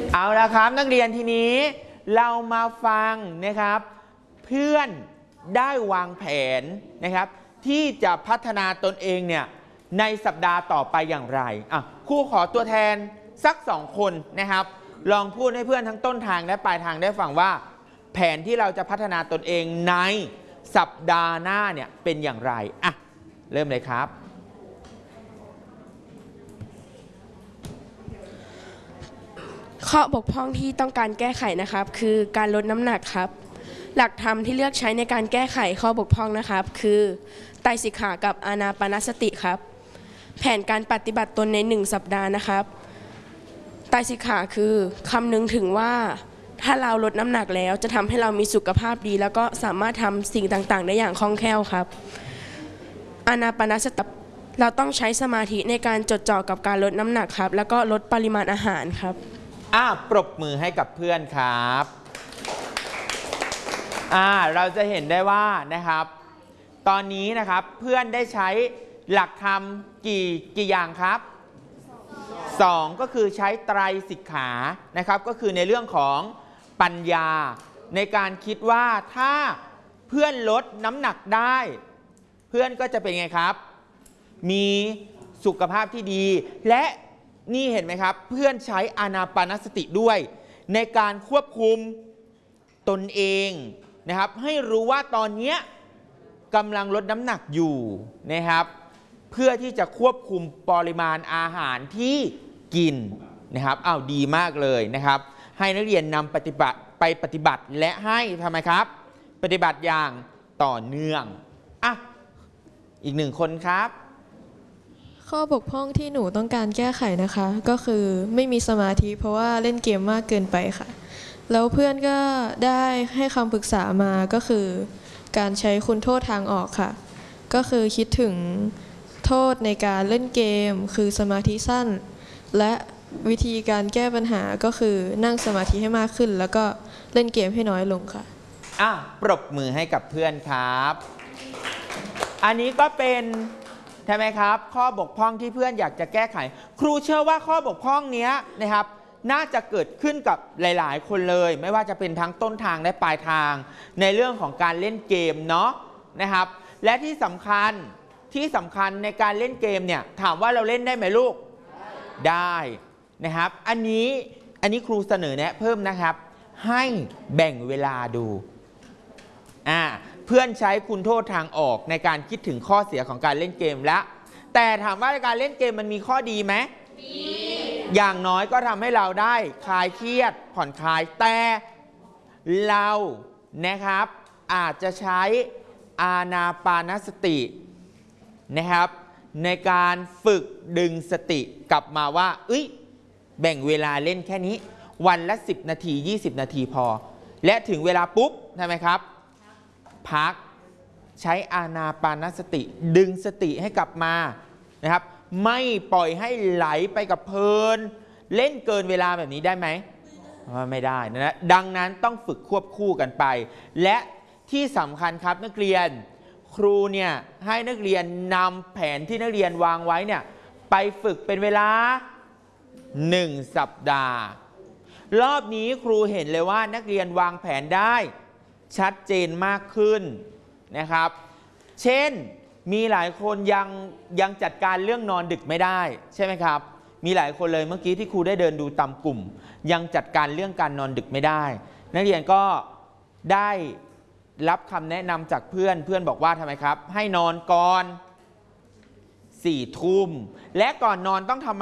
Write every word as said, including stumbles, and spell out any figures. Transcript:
เอาละครับนักเรียนทีนี้เรามาฟังนะครับเพื่อนได้วางแผนนะครับที่จะพัฒนาตนเองเนี่ยในสัปดาห์ต่อไปอย่างไรอ่ะครูขอตัวแทนสักสองคนนะครับลองพูดให้เพื่อนทั้งต้นทางและปลายทางได้ฟังว่าแผนที่เราจะพัฒนาตนเองในสัปดาห์หน้าเนี่ยเป็นอย่างไรอ่ะเริ่มเลยครับข้อบกพร่องที่ต้องการแก้ไขนะครับคือการลดน้ำหนักครับหลักธรรมที่เลือกใช้ในการแก้ไขข้อบกพร่องนะครับคือไตรสิกขากับอานาปานสติครับแผนการปฏิบัติตนในหนึ่งสัปดาห์นะครับไตรสิกขาคือคำนึงถึงว่าถ้าเราลดน้ำหนักแล้วจะทำให้เรามีสุขภาพดีแล้วก็สามารถทำสิ่งต่างๆได้อย่างคล่องแคล่วครับอานาปานสติเราต้องใช้สมาธิในการจดจ่อกับการลดน้ำหนักครับแล้วก็ลดปริมาณอาหารครับอ่าปรบมือให้กับเพื่อนครับอ่าเราจะเห็นได้ว่านะครับตอนนี้นะครับเพื่อนได้ใช้หลักธรรมกี่กี่อย่างครับสองก็คือใช้ไตรสิกขานะครับก็คือในเรื่องของปัญญาในการคิดว่าถ้าเพื่อนลดน้ำหนักได้เพื่อนก็จะเป็นไงครับมีสุขภาพที่ดีและนี่เห็นไหมครับเพื่อนใช้อานาปานสติด้วยในการควบคุมตนเองนะครับให้รู้ว่าตอนนี้กำลังลดน้ำหนักอยู่นะครับเพื่อที่จะควบคุมปริมาณอาหารที่กินนะครับอ้าวดีมากเลยนะครับให้นักเรียนนำปฏิบัติไปปฏิบัติและให้ทำไมครับปฏิบัติอย่างต่อเนื่องอ่ะอีกหนึ่งคนครับข้อบกพร่องที่หนูต้องการแก้ไขนะคะก็คือไม่มีสมาธิเพราะว่าเล่นเกมมากเกินไปค่ะแล้วเพื่อนก็ได้ให้คำปรึกษามาก็คือการใช้คุณโทษทางออกค่ะก็คือคิดถึงโทษในการเล่นเกมคือสมาธิสั้นและวิธีการแก้ปัญหาก็คือนั่งสมาธิให้มากขึ้นแล้วก็เล่นเกมให้น้อยลงค่ะอ่ะปรบมือให้กับเพื่อนครับอันนี้ก็เป็นใช่ไหมครับข้อบกพร่องที่เพื่อนอยากจะแก้ไขครูเชื่อว่าข้อบกพร่องนี้นะครับน่าจะเกิดขึ้นกับหลายๆคนเลยไม่ว่าจะเป็นทั้งต้นทางและปลายทางในเรื่องของการเล่นเกมเนาะนะครับและที่สำคัญที่สำคัญในการเล่นเกมเนี่ยถามว่าเราเล่นได้ไหมลูกได้นะครับอันนี้อันนี้ครูเสนอแนะเพิ่มนะครับให้แบ่งเวลาดูอ่าเพื่อนใช้คุณโทษทางออกในการคิดถึงข้อเสียของการเล่นเกมแล้วแต่ถามว่าการเล่นเกมมันมีข้อดีไหมดีอย่างน้อยก็ทำให้เราได้คลายเครียดผ่อนคลายแต่เรานะครับอาจจะใช้อานาปานสตินะครับในการฝึกดึงสติกลับมาว่าเอ้ยแบ่งเวลาเล่นแค่นี้วันละสิบนาทียี่สิบนาทีพอและถึงเวลาปุ๊บใช่ไหมครับพักใช้อานาปานสติดึงสติให้กลับมานะครับไม่ปล่อยให้ไหลไปกับเพลินเล่นเกินเวลาแบบนี้ได้ไหมไม่ได้นะดังนั้นต้องฝึกควบคู่กันไปและที่สำคัญครับนักเรียนครูเนี่ยให้นักเรียนนำแผนที่นักเรียนวางไว้เนี่ยไปฝึกเป็นเวลาหนึ่งสัปดาห์รอบนี้ครูเห็นเลยว่านักเรียนวางแผนได้ชัดเจนมากขึ้นนะครับเช่นมีหลายคนยังยังจัดการเรื่องนอนดึกไม่ได้ใช่ไหมครับมีหลายคนเลยเมื่อกี้ที่ครูได้เดินดูตามกลุ่มยังจัดการเรื่องการนอนดึกไม่ได้นักเรียนก็ได้รับคำแนะนำจากเพื่อนเพื่อนบอกว่าทำไมครับให้นอนก่อนสี่ทุ่มและก่อนนอนต้องทำ